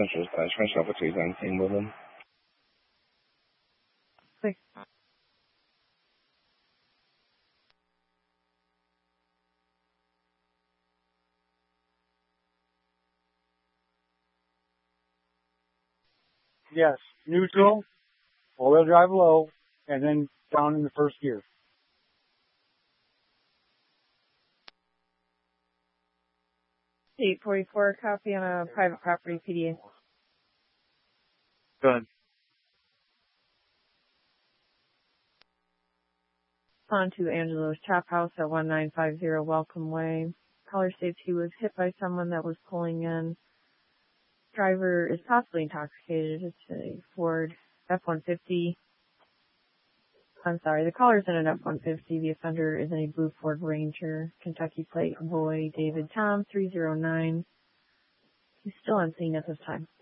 Central Dispatch, French Alpha 217, Woodland. Quick. Yes, neutral, all-wheel drive low, and then down in the first gear. Eight 44, copy on a private property PDA. Good. On to Angelo's Chop House at 1950 Welcome Way. Caller states he was hit by someone that was pulling in. Driver is possibly intoxicated. It's a Ford F-150. I'm sorry, the caller's in an F-150. The offender is in a blue Ford Ranger. Kentucky plate, Roy David Tom, 309. He's still on scene at this time.